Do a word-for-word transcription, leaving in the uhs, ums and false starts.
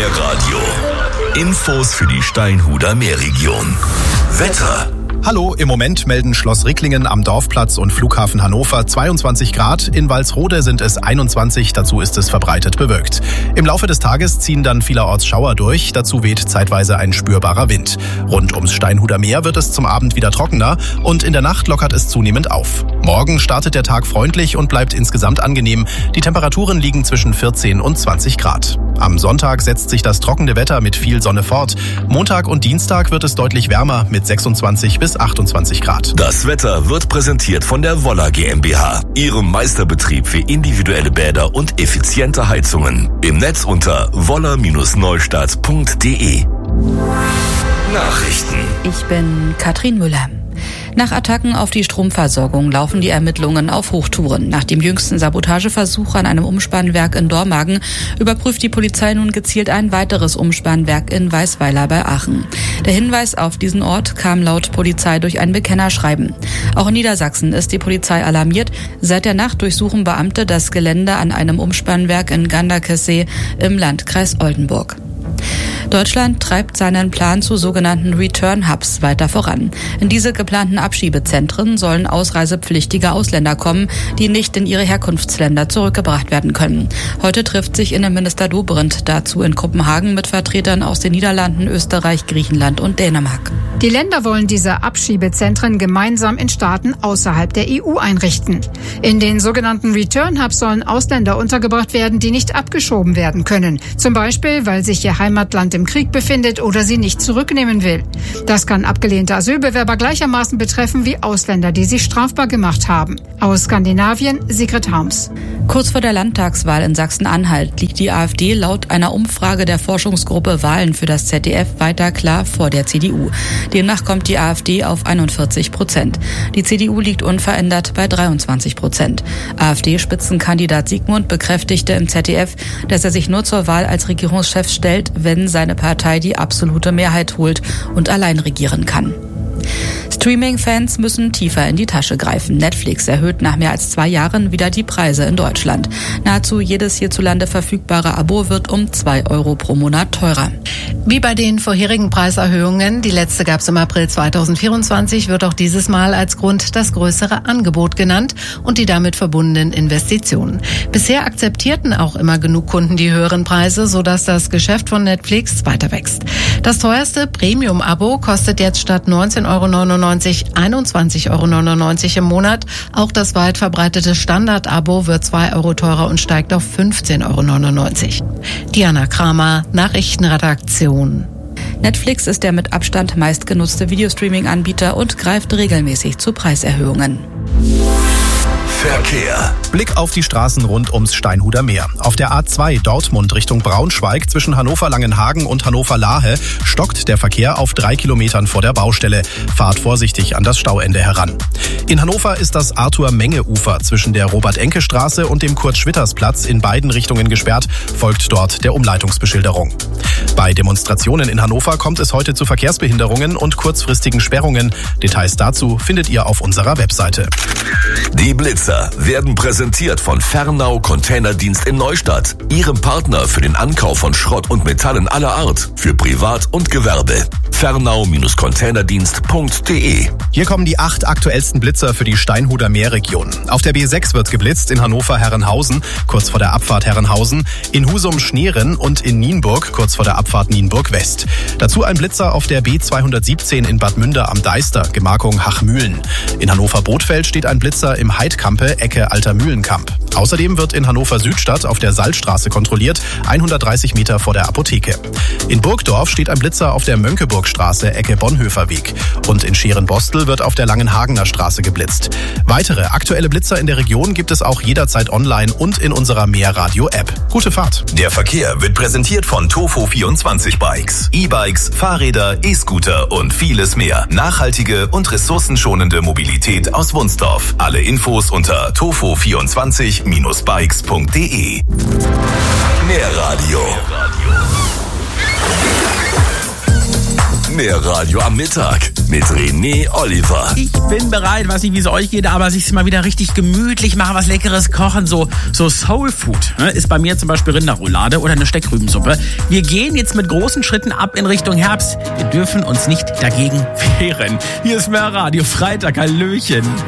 Meerradio. Infos für die Steinhuder Meerregion. Wetter. Hallo, im Moment melden Schloss Ricklingen am Dorfplatz und Flughafen Hannover zweiundzwanzig Grad. In Walsrode sind es einundzwanzig, dazu ist es verbreitet bewölkt. Im Laufe des Tages ziehen dann vielerorts Schauer durch, dazu weht zeitweise ein spürbarer Wind. Rund ums Steinhuder Meer wird es zum Abend wieder trockener und in der Nacht lockert es zunehmend auf. Morgen startet der Tag freundlich und bleibt insgesamt angenehm. Die Temperaturen liegen zwischen vierzehn und zwanzig Grad. Am Sonntag setzt sich das trockene Wetter mit viel Sonne fort. Montag und Dienstag wird es deutlich wärmer mit sechsundzwanzig bis achtundzwanzig Grad. Das Wetter wird präsentiert von der Woller GmbH, ihrem Meisterbetrieb für individuelle Bäder und effiziente Heizungen. Im Netz unter woller Bindestrich neustadt punkt de. Nachrichten. Ich bin Katrin Müller. Nach Attacken auf die Stromversorgung laufen die Ermittlungen auf Hochtouren. Nach dem jüngsten Sabotageversuch an einem Umspannwerk in Dormagen überprüft die Polizei nun gezielt ein weiteres Umspannwerk in Weißweiler bei Aachen. Der Hinweis auf diesen Ort kam laut Polizei durch ein Bekennerschreiben. Auch in Niedersachsen ist die Polizei alarmiert. Seit der Nacht durchsuchen Beamte das Gelände an einem Umspannwerk in Ganderkessee im Landkreis Oldenburg. Deutschland treibt seinen Plan zu sogenannten Return-Hubs weiter voran. In diese geplanten Abschiebezentren sollen ausreisepflichtige Ausländer kommen, die nicht in ihre Herkunftsländer zurückgebracht werden können. Heute trifft sich Innenminister Dobrindt dazu in Kopenhagen mit Vertretern aus den Niederlanden, Österreich, Griechenland und Dänemark. Die Länder wollen diese Abschiebezentren gemeinsam in Staaten außerhalb der E U einrichten. In den sogenannten Return-Hubs sollen Ausländer untergebracht werden, die nicht abgeschoben werden können. Zum Beispiel, weil sich ihr Heimatland im Krieg befindet oder sie nicht zurücknehmen will. Das kann abgelehnte Asylbewerber gleichermaßen betreffen wie Ausländer, die sich strafbar gemacht haben. Aus Skandinavien, Sigrid Harms. Kurz vor der Landtagswahl in Sachsen-Anhalt liegt die AfD laut einer Umfrage der Forschungsgruppe Wahlen für das Z D F weiter klar vor der C D U. Demnach kommt die AfD auf einundvierzig Prozent. Die C D U liegt unverändert bei dreiundzwanzig Prozent. AfD-Spitzenkandidat Sigmund bekräftigte im Z D F, dass er sich nur zur Wahl als Regierungschef stellt, wenn seine Partei die absolute Mehrheit holt und allein regieren kann. Streaming-Fans müssen tiefer in die Tasche greifen. Netflix erhöht nach mehr als zwei Jahren wieder die Preise in Deutschland. Nahezu jedes hierzulande verfügbare Abo wird um zwei Euro pro Monat teurer. Wie bei den vorherigen Preiserhöhungen, die letzte gab es im April zweitausendvierundzwanzig, wird auch dieses Mal als Grund das größere Angebot genannt und die damit verbundenen Investitionen. Bisher akzeptierten auch immer genug Kunden die höheren Preise, sodass das Geschäft von Netflix weiter wächst. Das teuerste Premium-Abo kostet jetzt statt neunzehn Euro neunundneunzig einundzwanzig Euro neunundneunzig im Monat. Auch das weit verbreitete Standard-Abo wird zwei Euro teurer und steigt auf fünfzehn Euro neunundneunzig. Diana Kramer, Nachrichtenredaktion. Netflix ist der mit Abstand meistgenutzte Videostreaming-Anbieter und greift regelmäßig zu Preiserhöhungen. Verkehr. Blick auf die Straßen rund ums Steinhuder Meer. Auf der A zwei Dortmund Richtung Braunschweig zwischen Hannover-Langenhagen und Hannover-Lahe stockt der Verkehr auf drei Kilometern vor der Baustelle. Fahrt vorsichtig an das Stauende heran. In Hannover ist das Arthur-Menge-Ufer zwischen der Robert-Enke-Straße und dem Kurt-Schwitters-Platz in beiden Richtungen gesperrt, folgt dort der Umleitungsbeschilderung. Bei Demonstrationen in Hannover kommt es heute zu Verkehrsbehinderungen und kurzfristigen Sperrungen. Details dazu findet ihr auf unserer Webseite. Die Blitzer werden präsentiert von Fernau Containerdienst in Neustadt, ihrem Partner für den Ankauf von Schrott und Metallen aller Art für Privat und Gewerbe. Fernau Containerdienst punkt de. Hier kommen die acht aktuellsten Blitzer für die Steinhuder Meerregion. Auf der B sechs wird geblitzt in Hannover-Herrenhausen, kurz vor der Abfahrt Herrenhausen, in Husum-Schneeren und in Nienburg, kurz vor der Abfahrt Nienburg West. Dazu ein Blitzer auf der B zweihundertsiebzehn in Bad Münder am Deister, Gemarkung Hachmühlen. In Hannover-Bothfeld steht ein Blitzer im Heidkampe, Ecke Alter Mühlenkamp. Außerdem wird in Hannover-Südstadt auf der Salzstraße kontrolliert, hundertdreißig Meter vor der Apotheke. In Burgdorf steht ein Blitzer auf der Mönckeburgstraße, Ecke Bonhoefferweg. Und in Scherenbostel wird auf der Langenhagener Straße geblitzt. Weitere aktuelle Blitzer in der Region gibt es auch jederzeit online und in unserer Meerradio-App. Gute Fahrt! Der Verkehr wird präsentiert von Tofu vierundzwanzig Bikes. E-Bikes, Fahrräder, E-Scooter und vieles mehr. Nachhaltige und ressourcenschonende Mobilität aus Wunsdorf. Alle Infos unter tofu vierundzwanzig Bikes punkt de. Meerradio. Mehr Radio am Mittag mit René Oliver. Ich bin bereit, weiß nicht, wie es euch geht, aber sich mal wieder richtig gemütlich machen, was Leckeres kochen, so, so Soul Food. Ne? Ist bei mir zum Beispiel Rinderroulade oder eine Steckrübensuppe. Wir gehen jetzt mit großen Schritten ab in Richtung Herbst. Wir dürfen uns nicht dagegen wehren. Hier ist Mehr Radio, Freitag, Hallöchen.